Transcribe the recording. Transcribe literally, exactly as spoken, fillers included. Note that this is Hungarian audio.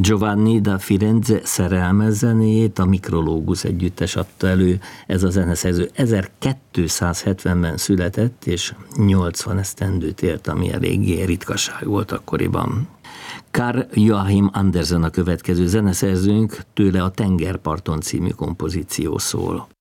Giovanni da Firenze szerelmes zenéjét a Mikrológus együttes adta elő. Ez a zeneszerző ezerkétszázhetvenben született, és nyolcvan esztendőt élt, ami eléggé ritkaság volt akkoriban. Carl Joachim Andersen a következő zeneszerzőnk, tőle a Tengerparton című kompozíció szól.